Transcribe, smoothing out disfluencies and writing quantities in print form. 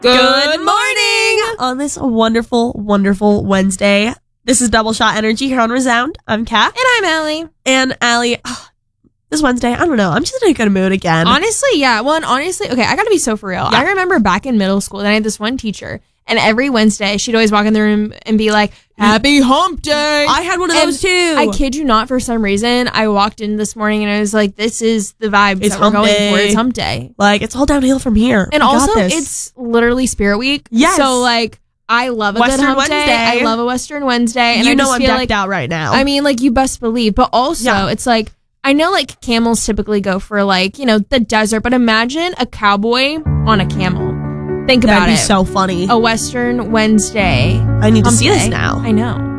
Good morning! On this wonderful, wonderful Wednesday. This is Double Shot Energy here on Resound. I'm Kat. And I'm Allie. And Allie, this Wednesday, I don't know. I'm just in a good mood again. Honestly, yeah. Well, and honestly, okay, I gotta be so for real. Yeah. I remember back in middle school, I had this one teacher, and every Wednesday, she'd always walk in the room and be like, Happy Hump Day! I had one of those too. I kid you not, for some reason, I walked in this morning and I was like, this is the vibe It's that we're hump going day. for. It's Hump Day. Like, it's all downhill from here. And We got also, this. it's literally Spirit Week. Yes. So, like, I love a Western good Hump Wednesday. Day. I love a Western Wednesday. And you I know just I'm feel decked out right now. I mean, like, you best believe. But also, Yeah. it's like, I know, like, camels typically go for, like, you know, the desert. But imagine a cowboy on a camel. Think about That'd it. be so funny. A Western Wednesday. I need to Hump see this Day. now. I know.